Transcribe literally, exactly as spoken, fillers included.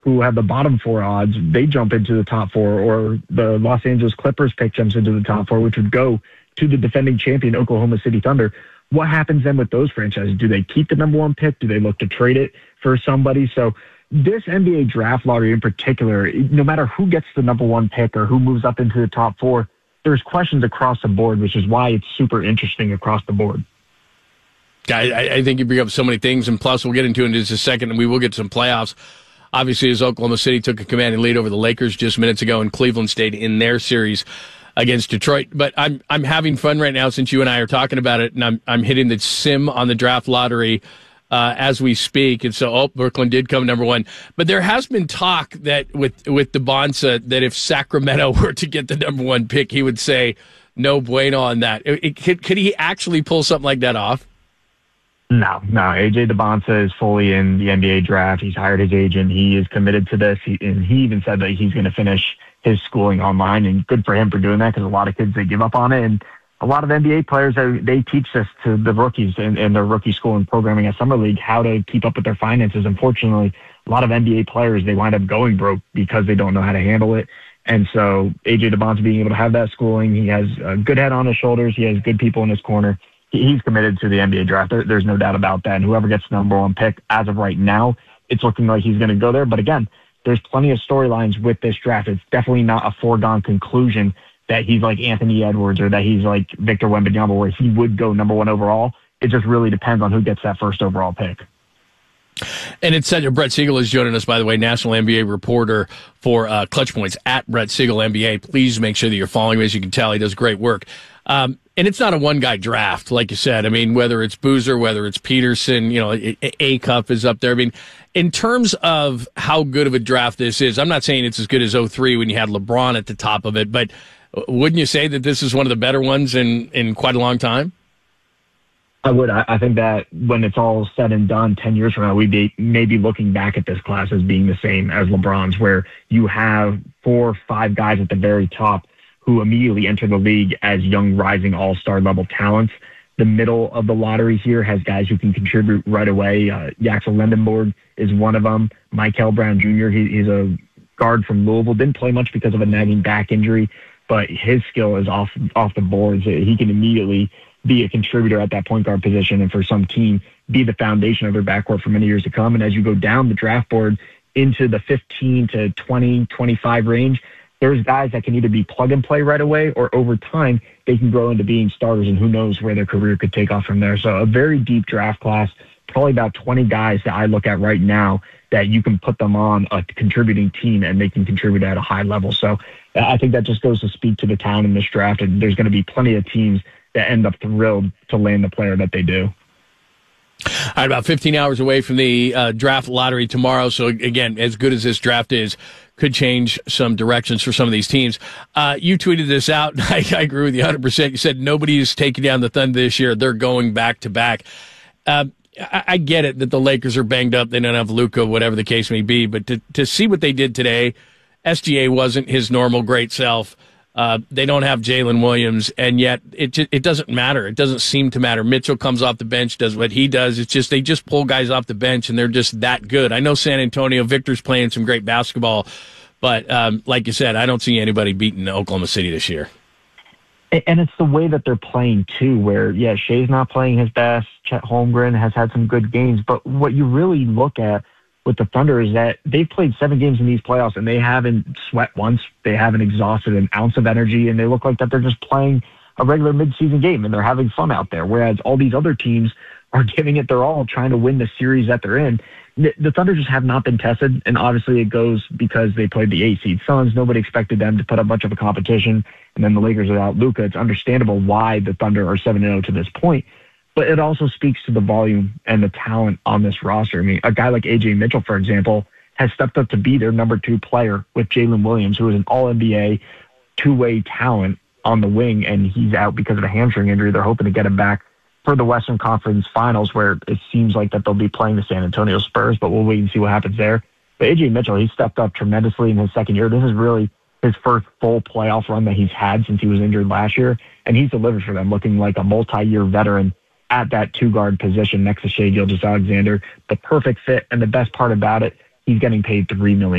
who have the bottom four odds, they jump into the top four, or the Los Angeles Clippers pick jumps into the top four, which would go to the defending champion Oklahoma City Thunder. What happens then with those franchises? Do they keep the number one pick? Do they look to trade it for somebody? So this N B A draft lottery in particular, no matter who gets the number one pick or who moves up into the top four, there's questions across the board, which is why it's super interesting across the board. I, I think you bring up so many things, and plus we'll get into it in just a second, and we will get some playoffs. Obviously, as Oklahoma City took a commanding lead over the Lakers just minutes ago, and Cleveland stayed in their series against Detroit. But I'm I'm having fun right now since you and I are talking about it, and I'm I'm hitting the sim on the draft lottery uh, as we speak. And so, oh, Brooklyn did come number one. But there has been talk that with with DeBonsa that if Sacramento were to get the number one pick, he would say no bueno on that. It, it, could could he actually pull something like that off? No, no. A J DeBonsa is fully in the N B A draft. He's hired his agent. He is committed to this. He, and he even said that he's going to finish his schooling online, and good for him for doing that, because a lot of kids, they give up on it. And a lot of N B A players, they teach this to the rookies in, in their rookie school and programming at Summer League, how to keep up with their finances. Unfortunately, a lot of N B A players, they wind up going broke because they don't know how to handle it. And so A J DeBonsa being able to have that schooling, he has a good head on his shoulders. He has good people in his corner. He's committed to the N B A draft. There, there's no doubt about that. And whoever gets the number one pick, as of right now, it's looking like he's going to go there. But again, there's plenty of storylines with this draft. It's definitely not a foregone conclusion that he's like Anthony Edwards or that he's like Victor Wembanyama, where he would go number one overall. It just really depends on who gets that first overall pick. And it's said, Brett Siegel is joining us, by the way, national N B A reporter for uh, Clutch Points, at Brett Siegel N B A. Please make sure that you're following him. As you can tell, he does great work. Um, and it's not a one-guy draft, like you said. I mean, whether it's Boozer, whether it's Peterson, you know, A-Cup is up there. I mean, in terms of how good of a draft this is, I'm not saying it's as good as oh three when you had LeBron at the top of it, but wouldn't you say that this is one of the better ones in, in quite a long time? I would. I think that when it's all said and done, ten years from now, we'd be maybe looking back at this class as being the same as LeBron's, where you have four or five guys at the very top who immediately enter the league as young, rising all-star level talents. The middle of the lottery here has guys who can contribute right away. Uh, Yaxel Lendenborg is one of them. Michael Brown Junior, he, he's a guard from Louisville. Didn't play much because of a nagging back injury, but his skill is off off the boards. He can immediately be a contributor at that point guard position, and for some team, be the foundation of their backcourt for many years to come. And as you go down the draft board into the fifteen to twenty, twenty-five range, there's guys that can either be plug and play right away, or over time, they can grow into being starters, and who knows where their career could take off from there. So a very deep draft class, probably about twenty guys that I look at right now that you can put them on a contributing team and they can contribute at a high level. So I think that just goes to speak to the talent in this draft, and there's going to be plenty of teams that end up thrilled to land the player that they do. All right, about fifteen hours away from the uh, draft lottery tomorrow. So, again, as good as this draft is, could change some directions for some of these teams. Uh, you tweeted this out, and I, I agree with you one hundred percent. You said nobody's taking down the Thunder this year. They're going back-to-back. Uh, I, I get it that the Lakers are banged up. They don't have Luka, whatever the case may be. But to, to see what they did today, S G A wasn't his normal great self. Uh, they don't have Jalen Williams, and yet it it doesn't matter. It doesn't seem to matter. Mitchell comes off the bench, does what he does. It's just they just pull guys off the bench, and they're just that good. I know San Antonio, Victor's playing some great basketball, but um, like you said, I don't see anybody beating Oklahoma City this year. And it's the way that they're playing, too, where, yeah, Shea's not playing his best. Chet Holmgren has had some good games, but what you really look at with the Thunder is that they've played seven games in these playoffs, and they haven't sweat once. They haven't exhausted an ounce of energy, and they look like that they're just playing a regular midseason game, and they're having fun out there, whereas all these other teams are giving it their all, trying to win the series that they're in. The, the Thunder just have not been tested, and obviously it goes because they played the eight-seed Suns. Nobody expected them to put up much of a competition, and then the Lakers without Luka. It's understandable why the Thunder are seven and oh to this point. But it also speaks to the volume and the talent on this roster. I mean, a guy like A J Mitchell, for example, has stepped up to be their number two player with Jalen Williams, who is an all N B A two-way talent on the wing, and he's out because of a hamstring injury. They're hoping to get him back for the Western Conference Finals, where it seems like that they'll be playing the San Antonio Spurs, but we'll wait and see what happens there. But A J Mitchell, he stepped up tremendously in his second year. This is really his first full playoff run that he's had since he was injured last year, and he's delivered for them, looking like a multi-year veteran at that two-guard position next to Shai Gilgeous-Alexander. The perfect fit, and the best part about it, he he's getting paid three million